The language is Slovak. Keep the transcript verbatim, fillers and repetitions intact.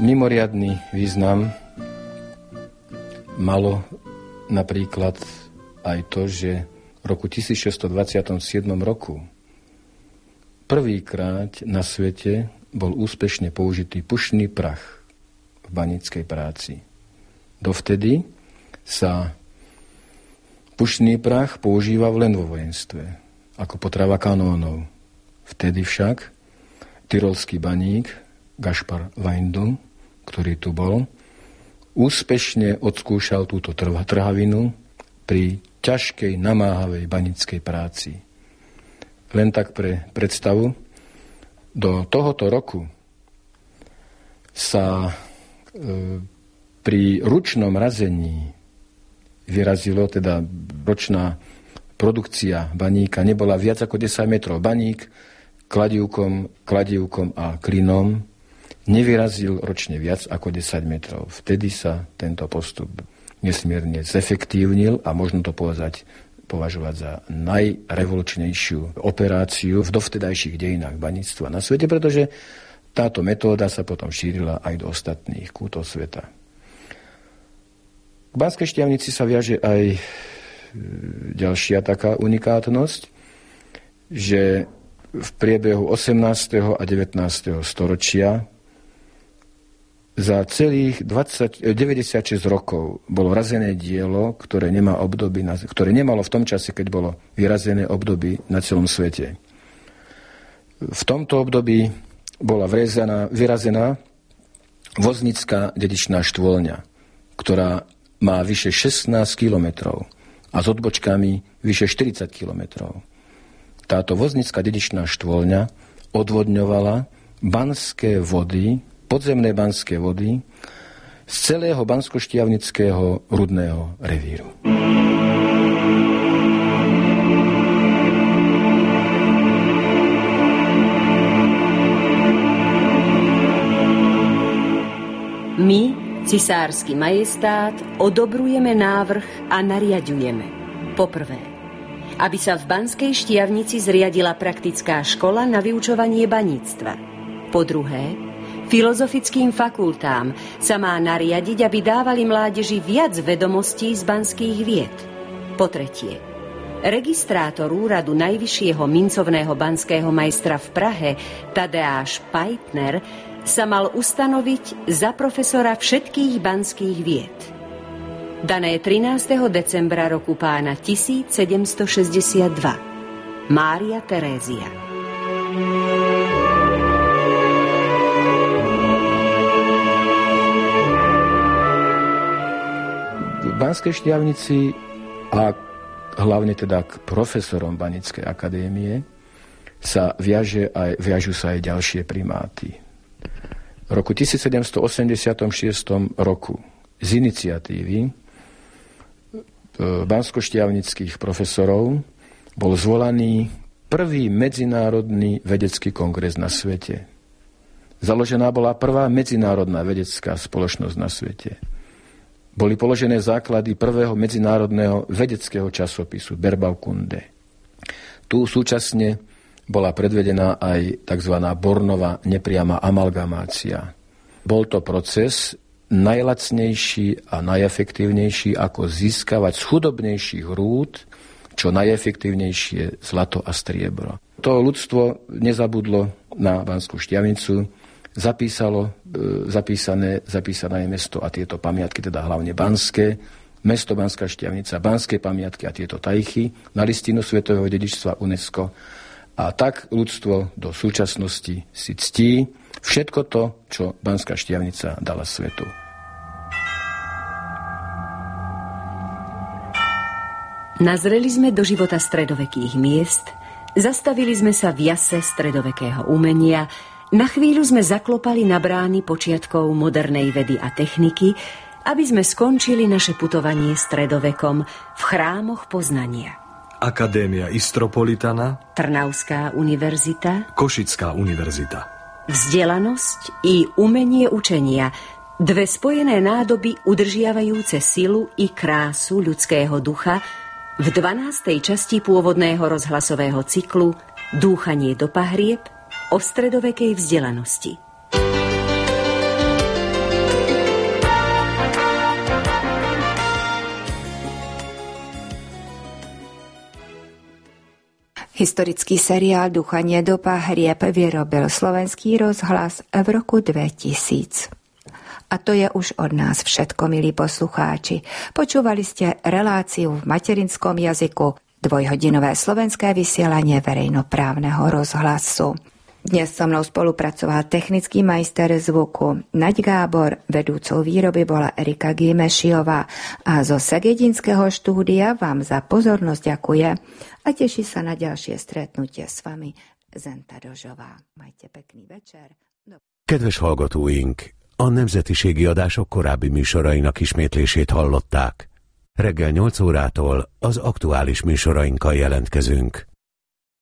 Mimoriadny význam malo napríklad aj to, že v roku tisícšesťstodvadsaťsedem roku prvýkrát na svete bol úspešne použitý pušný prach v baníckej práci. Dovtedy sa pušný prach používal len vo vojenstve, ako potrava kanónov. Vtedy však tyrolský baník Gašpar Weindl, ktorý tu bol, úspešne odskúšal túto trhavinu pri ťažkej, namáhavej baníckej práci. Len tak pre predstavu, do tohoto roku sa e, pri ručnom razení vyrazilo, teda ročná produkcia baníka nebola viac ako desať metrov. Baník kladívkom, kladívkom a klinom nevyrazil ročne viac ako desať metrov. Vtedy sa tento postup nesmierne zefektívnil a možno to povedať, považovať za najrevolučnejšiu operáciu v dovtedajších dejinách baníctva na svete, pretože táto metóda sa potom šírila aj do ostatných kútov sveta. K Banskej Štiavnici sa viaže aj ďalšia taká unikátnosť, že v priebehu osemnásteho a devätnásteho storočia za celých dvadsať, deväťdesiatšesť rokov bolo vrazené dielo, ktoré, nemá období, ktoré nemalo v tom čase, keď bolo vyrazené období na celom svete. V tomto období bola vrezaná, vyrazená voznická dedičná štôlňa, ktorá má vyše šestnásť kilometrov a s odbočkami vyše štyridsať kilometrov. Táto voznická dedičná štôlňa odvodňovala banské vody, podzemné banské vody z celého banskoštiavnického rudného revíru. My, cisársky majestát, odobrujeme návrh a nariaďujeme. Poprvé, aby sa v Banskej Štiavnici zriadila praktická škola na vyučovanie baníctva. Po druhé, filozofickým fakultám sa má nariadiť, aby dávali mládeži viac vedomostí z banských vied. Po tretie, registrátor úradu najvyššieho mincovného banského majstra v Prahe, Tadeáš Pajtner, sa mal ustanoviť za profesora všetkých banských vied. Dané trinásteho decembra roku pána tisícsedemstošesťdesiatdva. Mária Terézia. V Banskej Štiavnici a hlavne teda k profesorom Baníckej akadémie sa viaže aj, viažu sa aj ďalšie primáty. V roku tisícsedemstoosemdesiatšesť roku z iniciatívy banskoštiavnických profesorov bol zvolaný prvý medzinárodný vedecký kongres na svete. Založená bola prvá medzinárodná vedecká spoločnosť na svete. Boli položené základy prvého medzinárodného vedeckého časopisu Berbaukunde. Tu súčasne bola predvedená aj tzv. Bornova nepriama amalgamácia. Bol to proces najlacnejší a najefektívnejší, ako získavať z chudobnejších rúd čo najefektívnejšie zlato a striebro. To ľudstvo nezabudlo na Banskú Štiavnicu, zapísalo zapísané, zapísané mesto a tieto pamiatky, teda hlavne banské, mesto Banská Štiavnica, banské pamiatky a tieto tajchy na listinu svetového dedičstva UNESCO. A tak ľudstvo do súčasnosti si ctí všetko to, čo Banská Štiavnica dala svetu. Nazreli sme do života stredovekých miest, zastavili sme sa v jase stredovekého umenia, na chvíľu sme zaklopali na brány počiatkov modernej vedy a techniky, aby sme skončili naše putovanie stredovekom v chrámoch poznania. Akadémia Istropolitana, Trnavská univerzita, Košická univerzita. Vzdelanosť i umenie učenia, dve spojené nádoby udržiavajúce silu i krásu ľudského ducha v dvanástej časti pôvodného rozhlasového cyklu Dúchanie do pahrieb o stredovekej vzdelanosti. Historický seriál Ducha nedoba hrieb vyrobil Slovenský rozhlas v roku dvetisíc. A to je už od nás všetko, milí poslucháči. Počúvali ste reláciu v materinskom jazyku, dvojhodinové slovenské vysielanie verejnoprávneho rozhlasu. Dnes so mnou spolupracoval technický majster zvuku Naď Gábor, vedúcou výroby bola Erika Gimešiová a zo Segedinského štúdia vám za pozornosť ďakuje a teší sa na ďalšie stretnutie s vami Zenta Dozsová. Majte pekný večer. Do... Kedves hallgatóink, a nemzetiségi adások korábbi műsorainak ismétlését hallották. Reggel nyolc órától az aktuális műsorainkkal jelentkezünk.